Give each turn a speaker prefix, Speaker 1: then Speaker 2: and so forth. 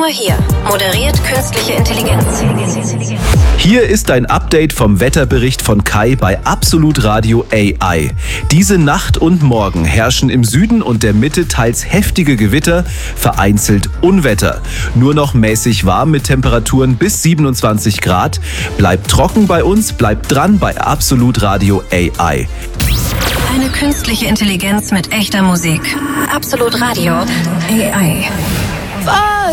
Speaker 1: Nur hier moderiert künstliche Intelligenz.
Speaker 2: Hier ist ein Update vom Wetterbericht von Kai bei Absolut Radio AI. Diese Nacht und Morgen herrschen im Süden und der Mitte teils heftige Gewitter, vereinzelt Unwetter. Nur noch mäßig warm mit Temperaturen bis 27 Grad. Bleibt trocken bei uns, bleibt dran bei Absolut Radio AI.
Speaker 1: Eine künstliche Intelligenz mit echter Musik. Absolut Radio AI.